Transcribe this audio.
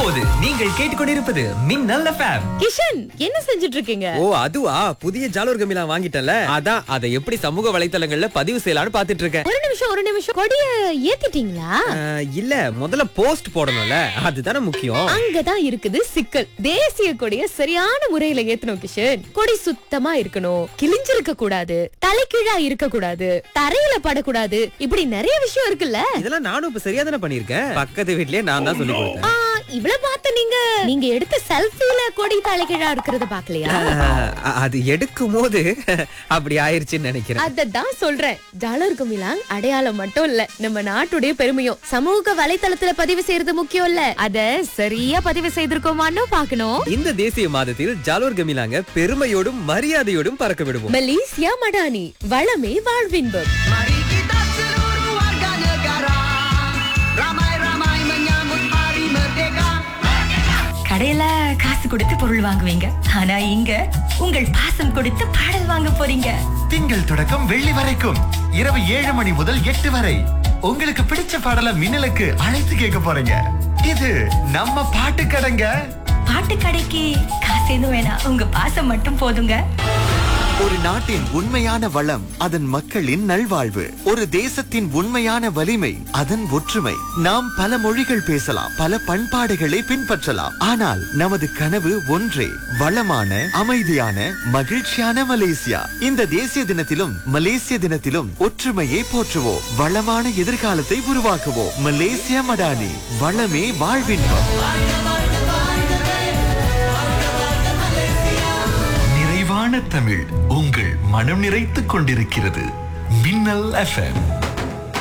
இப்போது நீங்கள் கேட்டுக்கொண்டிருப்பது மின்னல் எஃப்எம். கிஷன், என்ன செஞ்சுட்டு இருக்கீங்க? ஓ அதுவா, புதிய ஜாலூர் கமிலா வாங்கிட்டல, அதான் அதை எப்படி சமூக வலைத்தளங்கள்ல பதிவு செய்யலாம்னு பாத்துட்டு இருக்கேன். ஒரு நிமிஷம் கொடிய ஏத்திட்டீங்களா? இல்ல, முதல்ல போஸ்ட் போடணும்ல, அதுதானே முக்கியம். அங்கதான் இருக்குது சிக்கல். தேசிய கொடிய சரியான முறையில ஏத்தணும் கிஷன். கொடி சுத்தமா இருக்கணும், கிழிஞ்சிருக்க கூடாது, தலைகீழா இருக்க கூடாது, தரையில படக்கூடாது, இப்படி நிறைய விஷயம் இருக்குல்ல. இதெல்லாம் நானும் இப்ப சரியா தானே பண்ணிருக்கேன். பக்கத்து வீட்லயே நான் தான் சொல்லி கொடுத்தேன். இவ்வளவு பார்த்து நீங்க எடுத்த செல்ஃபில கொடி தலைகீழா இருக்கிறத பாக்கலையா? அது எடுக்கும் போது அப்படி ஆயிருச்சுன்னு நினைக்கிறேன். அததான் சொல்றேன். ஜாலூர் கமிலாங் அடையாளம் மட்டும் இல்ல, நம்ம நாட்டுடைய பெருமையும். சமூக வலைத்தளத்துல பதிவு செய்யறது முக்கியம் இல்ல, அத சரியா பதிவு செய்திருக்கோமான்னு பாக்கணும். இந்த தேசிய மாதத்தில் ஜாலூர் கமிலாங்க பெருமையோடும் மரியாதையோடும் பறக்க விடுவோம். மலேசியா மடானி, வளமே வாழ்வின்பம். Mari kita seluruh warga negara ramai-ramai menyambut Hari Merdeka. கடையில காசு கொடுத்து பொருள் வாங்குவீங்க, ஆனா இங்க உங்கள் பாசம் கொடுத்து பாடல் வாங்க போறீங்க. திங்கள் தொடக்கம் வெள்ளி வரைக்கும் இரவு 7 மணி முதல் 8 வரை உங்களுக்கு பிடிச்ச பாடலை மின்னலுக்கு அழைத்து கேட்க போறீங்க. இது நம்ம பாட்டு கடைங்க. பாட்டு கடைக்கு காசு எதுவும் வேணாம், உங்க பாசம் மட்டும் போதுங்க. ஒரு நாட்டின் உண்மையான வளம் அதன் மக்களின் நல்வாழ்வு. ஒரு தேசத்தின் உண்மையான வலிமை அதன் ஒற்றுமை. நாம் பல மொழிகள் பேசலாம், பல பண்பாடுகளை பின்பற்றலாம், ஆனால் நமது கனவு ஒன்றே, வளமான, அமைதியான, மகிழ்ச்சியான மலேசியா. இந்த தேசிய தினத்திலும் மலேசிய தினத்திலும் ஒற்றுமையை போற்றுவோம், வளமான எதிர்காலத்தை உருவாக்குவோம். மலேசியா மடானி, வளமே வாழ்வின்பம். நிறைவான தமிழ் உங்கள் மனம் நிறைத்துக் கொண்டிருக்கிறது. மின்னல் எஃப்எம்.